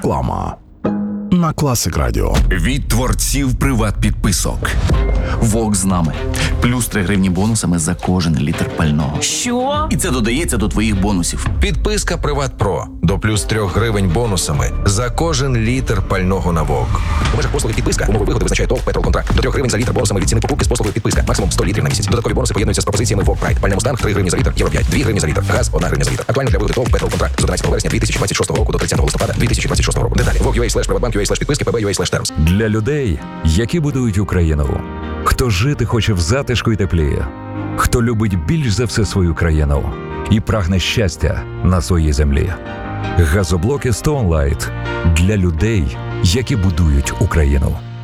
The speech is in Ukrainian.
Реклама на Класик Радіо. Від творців приват-підписок. Вок з нами. Плюс 3 гривні бонусами за кожен літр пального. Що? І це додається до твоїх бонусів. Підписка «Приват Про» до плюс 3 гривень бонусами за кожен літр пального на ВОК. У межах послуги підписка умови вигоди визначає ТОВ «Петролконтракт». До 3 гривень за літр бонусами від ціни покупки з послугою підписка. Максимум 100 літрів на місяць. Додаткові бонуси поєднуються з пропозиціями ВОК Прайд. Пальне Мустанг 3 гривні за літр, Євро 5, 2 гривні за літр, газ 1 гривня за літр. Актуально для вигоди ТОВ «Петролконтракт» з 11 вересня 2026 року до 30 листопада 2026 року. Деталі vok.ua/privatbank.ua/підписки pb.ua/terms. Для людей, які будують Україну. Хто жити хоче в затишку й теплі. Хто любить більш за все свою країну і прагне щастя на своїй землі. Газоблоки Stone Light для людей, які будують Україну.